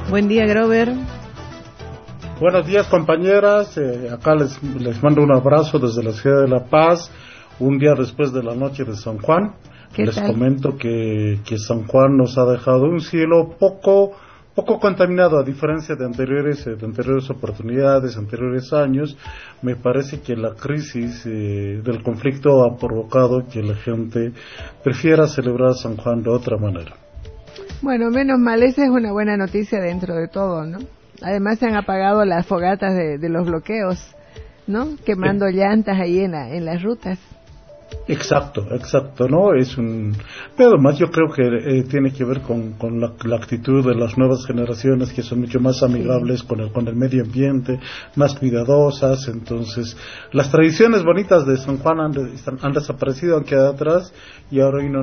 Buen día, Grover. Buenos días, compañeras. Acá les mando un abrazo desde la ciudad de La Paz, un día después de la noche de San Juan. Les comento que San Juan nos ha dejado un cielo poco contaminado, a diferencia de anteriores oportunidades, anteriores años. Me parece que la crisis del conflicto ha provocado que la gente prefiera celebrar San Juan de otra manera. Bueno, menos mal, esa es una buena noticia dentro de todo, ¿no? Además se han apagado las fogatas de los bloqueos, ¿no? Quemando llantas ahí en las rutas. Exacto, ¿no? Pero además yo creo que tiene que ver con la actitud de las nuevas generaciones, que son mucho más amigables con el medio ambiente, más cuidadosas. Entonces, las tradiciones bonitas de San Juan han desaparecido, han quedado atrás, y ahora hay una